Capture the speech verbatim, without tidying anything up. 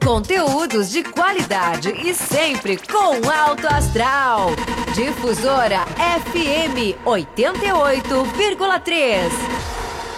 Conteúdos de qualidade e sempre com alto astral. Difusora F M oitenta e oito vírgula três.